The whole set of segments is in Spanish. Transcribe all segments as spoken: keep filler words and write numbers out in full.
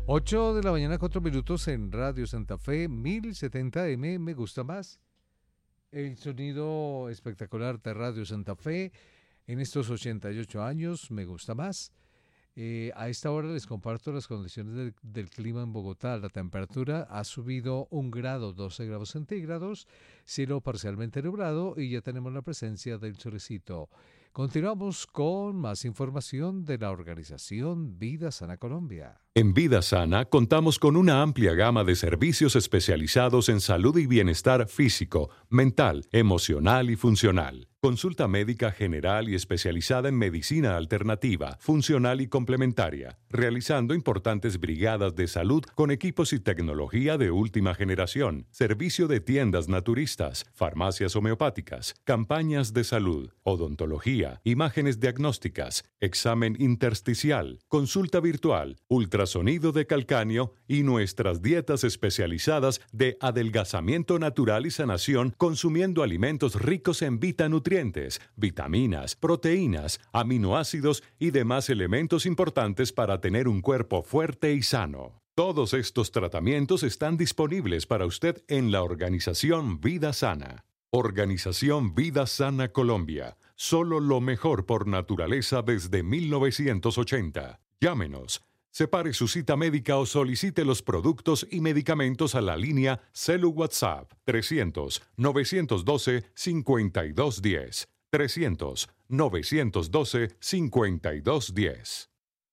ocho de la mañana, cuatro minutos en Radio Santa Fe, mil setenta M, me gusta más. El sonido espectacular de Radio Santa Fe en estos ochenta y ocho años, me gusta más. Eh, a esta hora les comparto las condiciones del, del clima en Bogotá. La temperatura ha subido un grado, doce grados centígrados, cielo parcialmente nublado y ya tenemos la presencia del solecito. Continuamos con más información de la organización Vida Sana Colombia. En Vida Sana contamos con una amplia gama de servicios especializados en salud y bienestar físico, mental, emocional y funcional. Consulta médica general y especializada en medicina alternativa, funcional y complementaria, realizando importantes brigadas de salud con equipos y tecnología de última generación, servicio de tiendas naturistas, farmacias homeopáticas, campañas de salud, odontología, imágenes diagnósticas, examen intersticial, consulta virtual, ultrasonido de calcáneo y nuestras dietas especializadas de adelgazamiento natural y sanación consumiendo alimentos ricos en vitanutrientes, vitaminas, proteínas, aminoácidos y demás elementos importantes para tener un cuerpo fuerte y sano. Todos estos tratamientos están disponibles para usted en la organización Vida Sana. Organización Vida Sana Colombia. Solo lo mejor por naturaleza desde mil novecientos ochenta. Llámenos. Separe su cita médica o solicite los productos y medicamentos a la línea Celu WhatsApp trescientos, novecientos doce, cincuenta y dos diez. trescientos, novecientos doce, cincuenta y dos diez.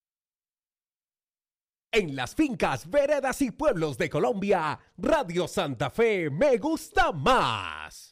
En las fincas, veredas y pueblos de Colombia, Radio Santa Fe me gusta más.